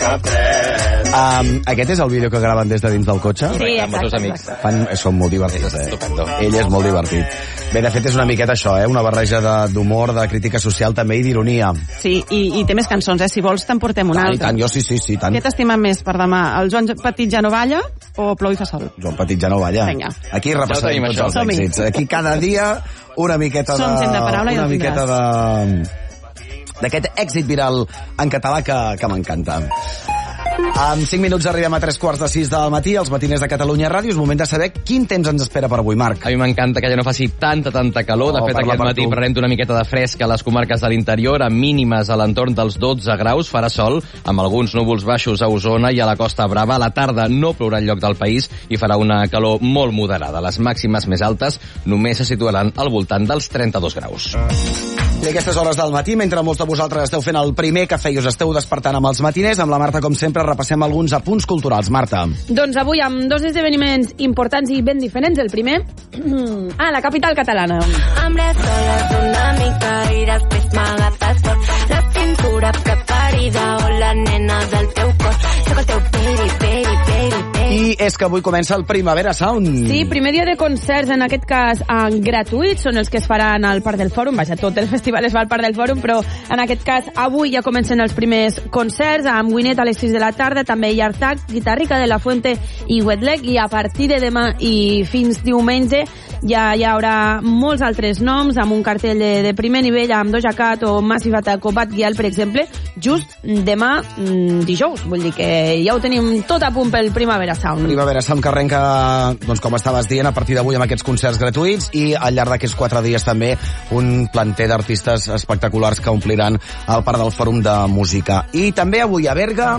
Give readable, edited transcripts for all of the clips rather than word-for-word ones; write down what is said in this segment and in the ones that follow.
Aquest és el vídeo que graven des de dins del cotxe? Sí, amb els seus amics. Són molt divertits, Estupendo. Ell és molt divertit. Bé, de fet, és una miqueta això, una barreja d'humor, de crítica social també i d'ironia. Sí, i té més cançons, Si vols te'n portem una altra. I tant, jo sí, tant. Què t'estima més per demà? El Joan Petit ja no balla o Plou i fa sol? Joan Petit ja no balla. Vinga. Aquí repassarem tots els èxits. Aquí cada dia una miqueta Som gent de paraula i una el miqueta tindràs. d'aquest èxit viral en català que m'encanta. En 5 minuts arribem a 3:45 del matí, als matiners de Catalunya Ràdio. És moment de saber quin temps ens espera per avui, Marc. A mi m'encanta que ja no faci tanta calor. De fet, aquest matí parlarem d'una miqueta de fresc a les comarques de l'interior, amb mínimes a l'entorn dels 12 graus. Farà sol, amb alguns núvols baixos a Osona i a la Costa Brava. A la tarda no plourà enlloc del país i farà una calor molt moderada. Les màximes més altes només se situaran al voltant dels 32 graus. I a aquestes hores del matí, mentre molts de vosaltres esteu fent el primer cafè i us esteu despertant amb els matiners, amb la Marta, com sempre, repassem alguns apunts culturals. Marta. Doncs avui amb dos esdeveniments importants i ben diferents. El primer, la capital catalana. Hambre sola una mica i després m'agafes tot. La cintura preparida o la nena del teu cor. Soc el teu peri. I és que avui comença el Primavera Sound. Sí, primer dia de concerts, en aquest cas gratuïts, són els que es faran al Parc del Fòrum. Vaja, tot el festival es fa al Parc del Fòrum, però en aquest cas avui ja comencen els primers concerts, amb Winnet a les 6 de la tarda, també Yartac, Guitarrica de la Fuente i Wetleg, i a partir de demà i fins diumenge ja hi haurà molts altres noms, amb un cartell de primer nivell, amb Doja Cat o Massive Attack o Bad Gyal, per exemple, just demà dijous. Vull dir que ja ho tenim tot a punt pel Primavera Sound. Primavera Sound que arrenca, doncs, com estaves dient, a partir d'avui amb aquests concerts gratuïts i al llarg d'aquests 4 dies també un planter d'artistes espectaculars que ompliran el Parc del Fòrum de Música. I també avui a Berga,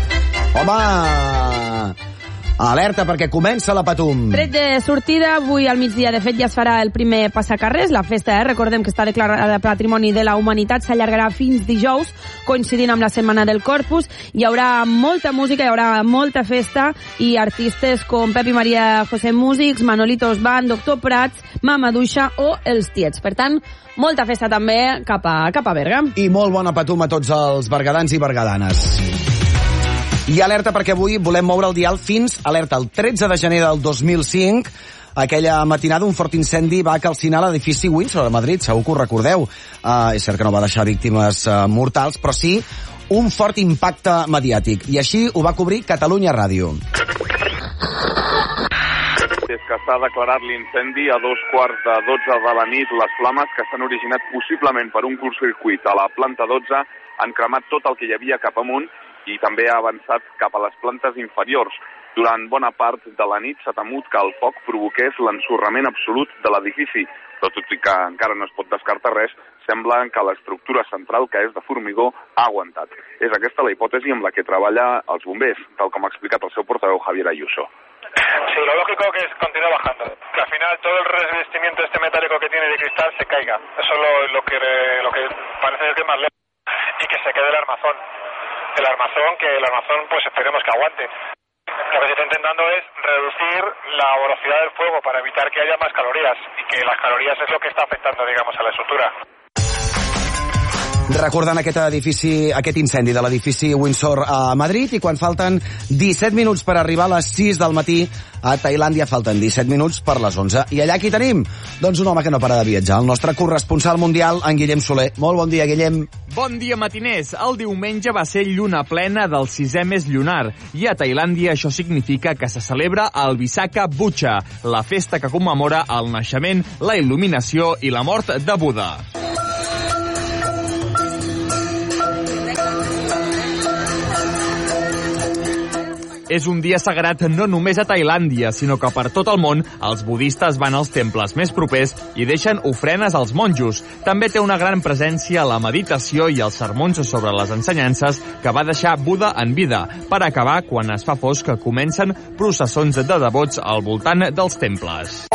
alerta perquè comença la Patum. Tret de sortida, avui al migdia, de fet, ja es farà el primer passacarrers. La festa, recordem que està declarada Patrimoni de la Humanitat, s'allargarà fins dijous, coincidint amb la Setmana del Corpus. Hi haurà molta música, hi haurà molta festa i artistes com Pep i Maria José Músics, Manolitos Band, Doctor Prats, Mama Duixa o Els Tiets. Per tant, molta festa també cap a Berga. I molt bona Patum a tots els bergadans i bergadanes. I alerta perquè avui volem moure el dial fins, alerta, el 13 de gener del 2005, aquella matinada un fort incendi va calcinar l'edifici Windsor a Madrid, segur que ho recordeu. És cert que no va deixar víctimes mortals, però sí un fort impacte mediàtic. I així ho va cobrir Catalunya Ràdio. Des que s'ha declarat l'incendi a 11:15 de la nit, les flames que s'han originat possiblement per un curtcircuit a la planta 12 han cremat tot el que hi havia cap amunt i també ha avançat cap a les plantes inferiors. Durant bona part de la nit s'ha temut que el foc provoqués l'ensorrament absolut de l'edifici, però tot i que encara no es pot descartar res, sembla que l'estructura central, que és de formigó, ha aguantat. És aquesta la hipòtesi amb la que treballa els bombers, tal com ha explicat el seu portaveu Javier Ayuso. Sí, lo lógico que es continúa bajando. Que al final todo el revestimiento este metálico que tiene de cristal se caiga. Eso es lo que parece ser que es más lejos. Y que se quede el armazón. Que el armazón pues esperemos que aguante. Lo que se está intentando es reducir la velocidad del fuego para evitar que haya más calorías. Y que las calorías es lo que está afectando, digamos, a la estructura. Recordant aquest incendi de l'edifici Windsor a Madrid, i quan falten 17 minuts per arribar a les 6 del matí a Tailàndia, falten 17 minuts per les 11. I allà qui tenim? Doncs un home que no para de viatjar, el nostre corresponsal mundial, en Guillem Soler. Molt bon dia, Guillem. Bon dia, matiners. El diumenge va ser lluna plena del 6è mes lunar, i a Tailàndia això significa que se celebra el Visakha Bucha, la festa que commemora el naixement, la il·luminació i la mort de Buda. És un dia sagrat no només a Tailàndia, sinó que per tot el món els budistes van als temples més propers i deixen ofrenes als monjos. També té una gran presència la meditació i els sermons sobre les ensenyances que va deixar Buda en vida, per acabar, quan es fa fosc, comencen processons de devots al voltant dels temples.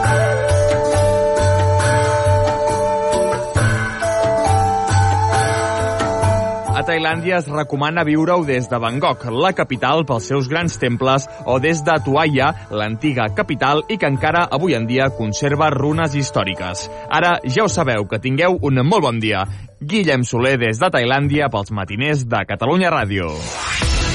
A Tailàndia es recomana viure-ho des de Bangkok, la capital, pels seus grans temples, o des de Tuaya, l'antiga capital, i que encara avui en dia conserva runes històriques. Ara ja ho sabeu, que tingueu un molt bon dia. Guillem Soler des de Tailàndia pels matiners de Catalunya Ràdio.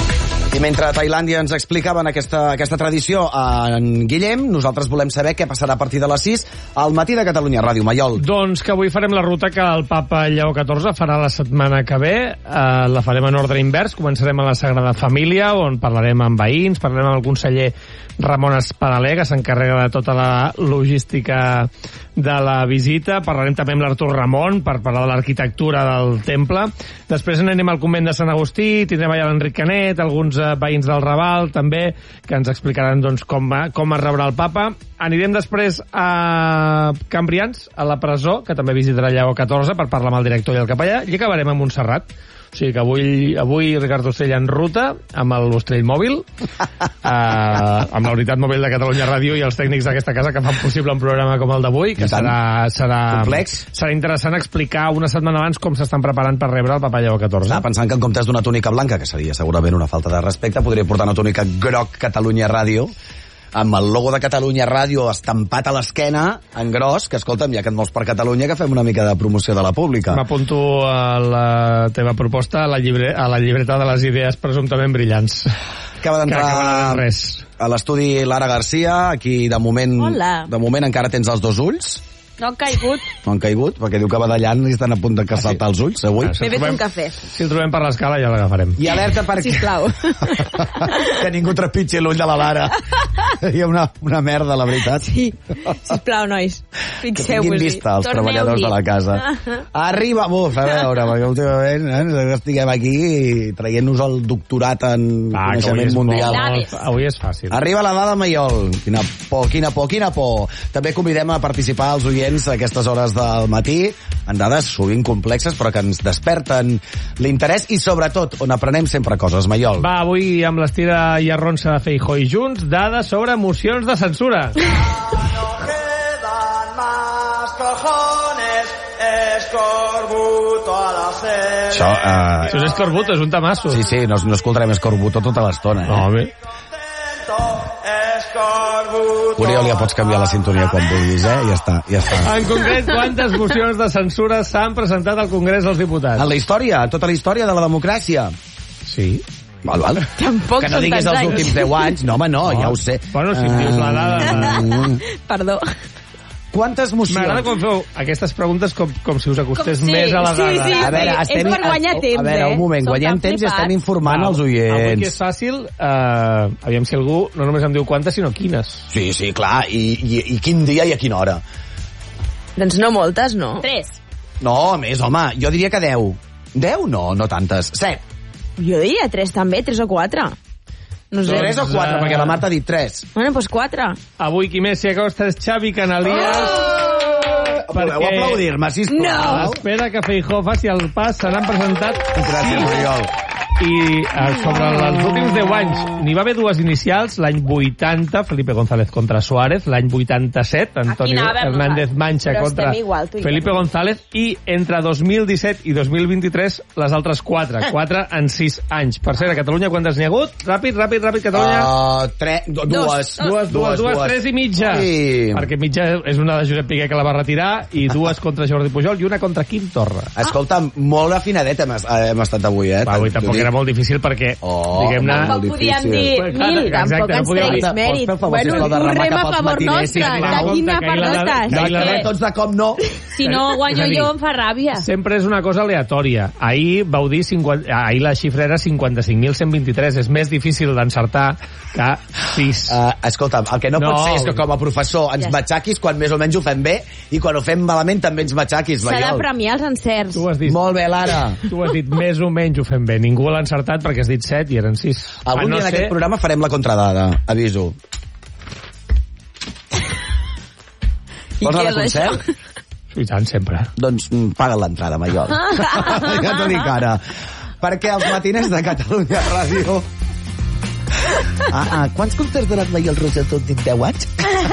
I mentre a Tailàndia ens explicaven aquesta tradició en Guillem, nosaltres volem saber què passarà a partir de les 6 al Matí de Catalunya Ràdio. Maiol. Doncs que avui farem la ruta que el papa Lleó XIV farà la setmana que ve. La farem en ordre invers. Començarem a la Sagrada Família, on parlarem amb veïns, parlarem amb el conseller Ramon Espadaler, que s'encarrega de tota la logística de la visita. Parlarem també amb l'Artur Ramon per parlar de l'arquitectura del temple. Després anem al convent de Sant Agustí, tindrem allà l'Enric Canet, alguns veïns del Raval també, que ens explicaran doncs, com es rebrà el papa. Anirem després a Cambrians, a la presó, que també visitarà Lleó XIV per parlar amb el director i el capellà, i acabarem a Montserrat. O sigui que avui Ricard Ostrell en ruta, amb l'Ostrell mòbil, amb la unitat mòbil de Catalunya Ràdio i els tècnics d'aquesta casa que fan possible un programa com el d'avui, que serà complex. Serà interessant explicar una setmana abans com s'estan preparant per rebre el papa Lleó XIV. Estava pensant que en comptes d'una túnica blanca, que seria segurament una falta de respecte, podria portar una túnica groc Catalunya Ràdio, amb el logo de Catalunya Ràdio estampat a l'esquena, en gros, que escolta'm, ja que et mous per Catalunya, que fem una mica de promoció de la pública. M'apunto a la teva proposta a la llibreta de les idees presumptament brillants. Acaba d'entrar a l'estudi Lara Garcia, aquí de moment encara tens els dos ulls. No han caigut. No han caigut, perquè diu que badallant i estan a punt de saltar els ulls, avui. M'he fet un cafè. Si el trobem per l'escala ja l'agafarem. I alerta perquè... Sisplau. Que ningú trepitgi l'ull de la Lara. Hi ha una merda, la veritat. Sí, sisplau, nois. Fixeu-vos-hi. Que tinguin vista els treballadors de la casa. Arriba, a veure, perquè últimament estiguem aquí traient-nos el doctorat en coneixement mundial. Avui és fàcil. Arriba la dada Maiol. Quina por. També convidem a participar als oients a aquestes hores del matí, en dades sovint complexes, però que ens desperten l'interès i, sobretot, on aprenem sempre coses, Maiol. Va, avui amb l'estira i arronsa de Feijóo i Junts, dades sobre mocions de censura. No quedan más cojones, escorbuto a la sede. Això és escorbuto, és un tamasso. Sí, no escoltarem escorbuto tota l'estona. No, bé. Oriol, ja pots canviar la sintonia quan vulguis, Ja està. En concret, quantes mocions de censura s'han presentat al Congrés dels Diputats? En la història, tota la història de la democràcia. Sí. Val. Tampoc que no diguis els últims 10 anys. No, home, no, ja ho sé. Bueno, si em dius la dada... Perdó. Quantes mocions? M'agrada quan feu aquestes preguntes com si us acostés més a la dada. Sí, a veure, és per guanyar temps, A veure, un moment, guanyem temps i estem informant els oients. Avui que és fàcil, aviam si algú no només em diu quantes, sinó quines. Sí, clar, i quin dia i a quina hora? Doncs no moltes, no? 3. No, més, home, jo diria que 10. 10? No tantes. 7. Jo diria 3 també, 3 o 4. No sé. 3 o 4, perquè la Marta ha dit 3. Bueno, doncs 4. Avui qui més s'hi acosta és Xavi Canalies. Voleu aplaudir-me, sisplau? No. Espera que Feijóo faci el pas, se n'han presentat... Gràcies, Oriol. I sobre els últims 10 anys n'hi va haver dues inicials, l'any 80 Felipe González contra Suárez, l'any 87 Antonio Hernández Mancha contra Felipe González, i entre 2017 i 2023 les altres 4 en 6 anys. Per cert, a Catalunya quantes n'hi ha hagut? Ràpid, Catalunya. Dues, 3 i mitja. Sí. Perquè mitja és una de Josep Piqué que la va retirar, i 2 contra Jordi Pujol i una contra Quim Torra. Escolta'm, molt afinadet hem estat avui, Avui tampoc era molt difícil perquè, diguem-ne... Tampoc podíem dir 1.000, tampoc ens treguis mèrit. Bueno, correm a favor nostre, de quina part no estàs? Tots de cop no. Si no guanyo jo em fa ràbia. Sempre és una cosa aleatòria. Ahir vau dir... Ahir la xifra era 55.123. És més difícil d'encertar que 6. Escolta'm, el que no pot ser és que com a professor ens matxaquis quan més o menys ho fem bé, i quan ho fem malament també ens matxaquis. S'ha de premiar els encerts. Molt bé, Lara. Tu has dit més o menys ho fem bé. Ningú l'ha encertat perquè has dit 7 i eren 6. Algun dia en aquest programa farem la contradada, aviso. Vols anar a concert? I tant, sempre. Doncs paga't l'entrada, Maiol. Ja t'ho dic ara. Perquè els matiners de Catalunya Ràdio... Quants concerts ha donat mai el Roser tot dit 10 anys?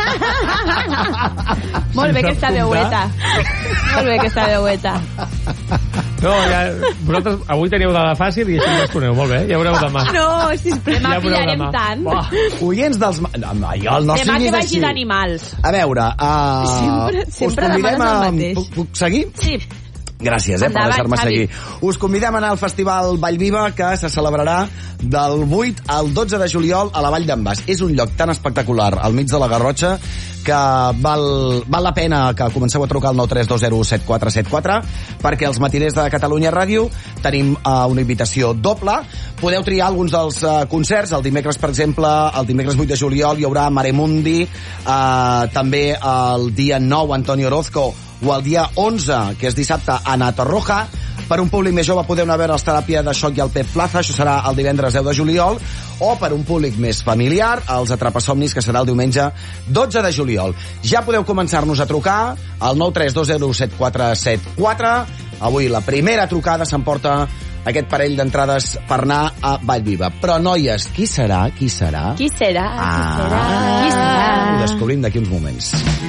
Molt bé aquesta veueta. Molt bé aquesta veueta. No, vosaltres avui teníeu dada fàcil i així ho desconeu. Molt bé, ja veureu demà. No, sisplau, demà pillarem tant. Oients dels... Maiol, no siguis així. Demà que vagi d'animals. A veure, sempre us convidem demanes el mateix. Puc seguir? Sí. Gràcies, per deixar-me seguir. Us convidem a anar al Festival Vallviva, que se celebrarà del 8 al 12 de juliol a la Vall d'en Bas. És un lloc tan espectacular, al mig de la Garrotxa, que val la pena que comenceu a trucar al 932017474, perquè els matiners de Catalunya Ràdio tenim una invitació doble. Podeu triar alguns dels concerts. El dimecres, per exemple, el dimecres 8 de juliol hi haurà Maremundi, també el dia 9 Antonio Orozco, o el dia 11, que és dissabte, Ana Torroja. Per un públic més jove podeu anar a veure els Teràpia de Xoc i el Pep Plaza, això serà el divendres 10 de juliol, o per un públic més familiar, els Atrapasomnis, que serà el diumenge 12 de juliol. Ja podeu començar-nos a trucar al 932017474. Avui la primera trucada s'emporta aquest parell d'entrades per anar a Vallviva. Però, noies, qui serà? Qui serà? Qui serà? Ho descobrim d'aquí uns moments.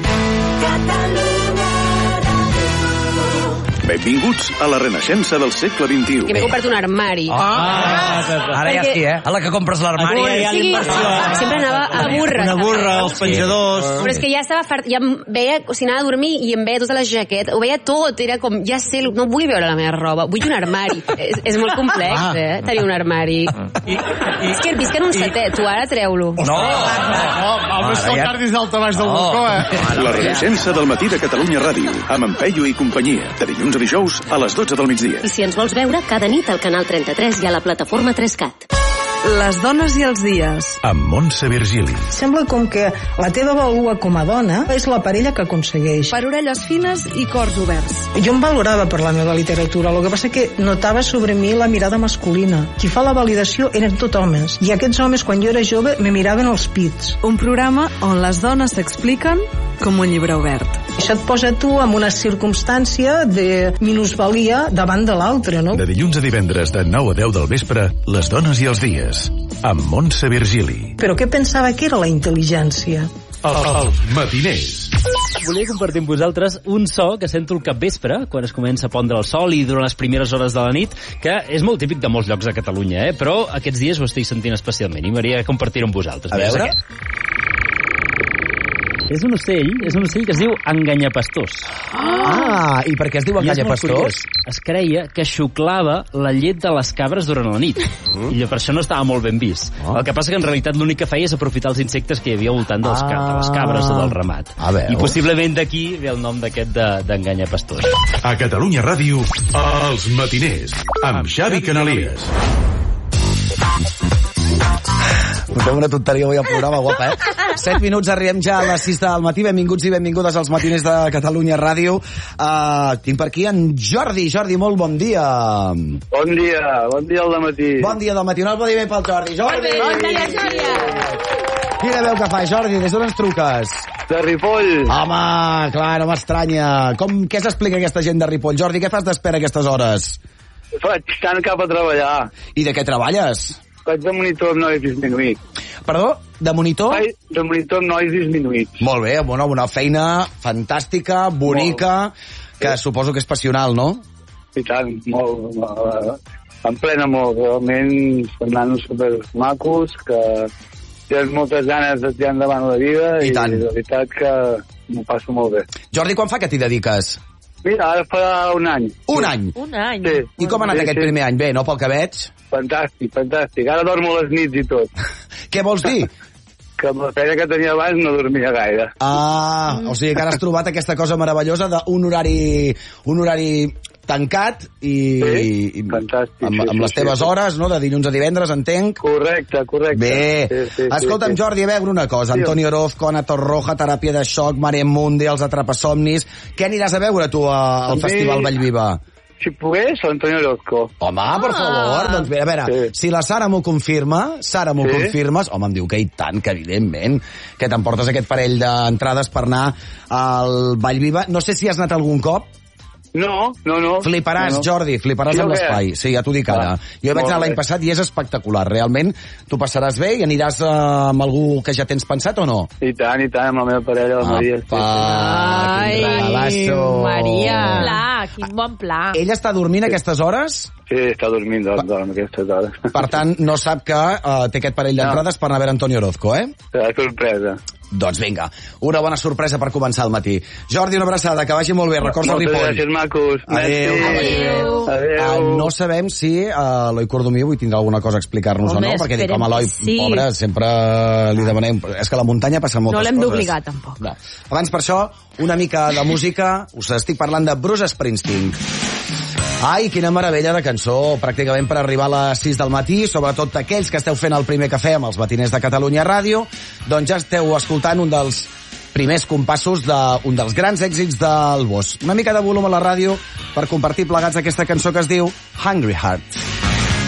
Benvinguts a la renaixença del segle XXI. Que m'he comprat un armari. Ara ja sí, a la que compres l'armari. Sempre anava a burra. Una burra, els penjadors... Però és que ja estava fart, ja em veia, o sigui, anava a dormir i em veia tota la jaqueta, ho veia tot, era com, ja sé, no vull veure la meva roba, vull un armari. És molt complex, tenir un armari. És que visc en un setè, tu ara treu-lo. No, el més calcar dins del tabaix del balcó, La renaixença del matí de Catalunya Ràdio, amb en Peyu i companyia, de dilluns a dijous a les 12 del migdia. I si ens vols veure, cada nit al canal 33 i a la plataforma 3CAT. Les dones i els dies. Amb Montse Virgili. Sembla com que la teva vàlua com a dona és la parella que aconsegueix. Per orelles fines i cors oberts. Jo em valorava per la meva literatura, el que passa que notava sobre mi la mirada masculina. Qui fa la validació eren tot homes, i aquests homes, quan jo era jove, me miraven els pits. Un programa on les dones s'expliquen com un llibre obert. Això et posa tu en una circumstància de minusvalia davant de l'altre, no? De dilluns a divendres, de 9 a 10 del vespre, les dones i els dies, amb Montse Virgili. Però què pensava que era la intel·ligència? Els matiners. Volia compartir amb vosaltres un so que sento el capvespre, quan es comença a pondre el sol i durant les primeres hores de la nit, que és molt típic de molts llocs a Catalunya, però aquests dies ho estic sentint especialment i m'agradaria compartir-ho amb vosaltres. A veure... És un ocell que es diu enganyapastors. I per què es diu enganyapastors? Es creia que xuclava la llet de les cabres durant la nit. I per això no estava molt ben vist. El que passa que en realitat l'únic que feia és aprofitar els insectes que hi havia al voltant de les cabres o del ramat. I possiblement d'aquí ve el nom d'aquest d'enganyapastors. A Catalunya Ràdio, els matiners, amb Xavi Canalies. Fem una tonteria avui al programa, guapa, 7 minuts, arribem ja a les 6 del matí. Benvinguts i benvingudes als matiners de Catalunya Ràdio. Tinc per aquí en Jordi. Jordi, molt bon dia. Bon dia al dematí. Bon dia del matí. Un aplaudiment pel Jordi. Jordi! Bon dia, Jordi! Quina veu que fa, Jordi? Des d'on ens truques? De Ripoll. Home, clar, no m'estranya. Què s'explica aquesta gent de Ripoll? Jordi, què fas d'espera a aquestes hores? Vaig tant cap a treballar. I de què treballes? Vaig de monitor amb nois disminuïts. Perdó? De monitor? De monitor amb nois disminuïts. Molt bé, una feina fantàstica, bonica, que suposo que és passional, no? I tant, molt. Em plena molt, realment són nanos supermacos que tens moltes ganes de tirar endavant la vida i la veritat que m'ho passo molt bé. Jordi, quan fa que t'hi dediques? Mira, ara farà un any. Un any? Un any? Sí. I com ha anat aquest primer any? Bé, no, pel que veig? Fantàstic. Ara dormo a les nits i tot. Què vols dir? Que amb la feina que tenia abans no dormia gaire. O sigui que ara has trobat aquesta cosa meravellosa d'un horari tancat i fantàstic, amb les teves hores, no?, de dilluns a divendres, entenc. Correcte. Bé, escolta'm, Jordi, a veure una cosa. Antonio Orozco, Ana Torroja, Teràpia de Xoc, Maremundi, els Atrapasomnis. Què aniràs a veure tu al Festival Vallviva? Si pogués, Antonio Orozco. Home, per favor, doncs bé, a veure, si la Sara m'ho confirma, confirmes, home, em diu que i tant, que evidentment, que t'emportes aquest parell d'entrades per anar al Vallviva. No sé si has anat algun cop. No. Fliparàs, Jordi, fliparàs amb l'espai. Sí, ja t'ho dic ara. Jo hi vaig anar l'any passat i és espectacular. Realment, tu passaràs bé i aniràs amb algú que ja tens pensat o no? I tant, amb la meva parella, la Maria. Ai, Maria. Quin bon pla. Ella està dormint a aquestes hores? Sí, està dormint a aquestes hores. Per tant, no sap que té aquest parell d'entrades per anar a veure Antonio Orozco, Serà sorpresa. Doncs vinga, una bona sorpresa per començar el matí. Jordi, una abraçada, que vagi molt bé. Records del Ripoll. Moltes gràcies, macos. Adéu. No sabem si Eloi Cordomí avui tindrà alguna cosa a explicar-nos o no, perquè dic, home, Eloi, pobre, sempre li demanem... És que a la muntanya passen moltes coses. No l'hem d'obligar, tampoc. No. Abans, per això, una mica de música. Us estic parlant de Bruce Springsteen. Ai, quina meravella de cançó, pràcticament per arribar a les 6 del matí, sobretot aquells que esteu fent el primer cafè amb els matiners de Catalunya Ràdio, doncs ja esteu escoltant un dels primers compassos d'un dels grans èxits del Bosch. Una mica de volum a la ràdio per compartir plegats aquesta cançó que es diu Hungry Heart.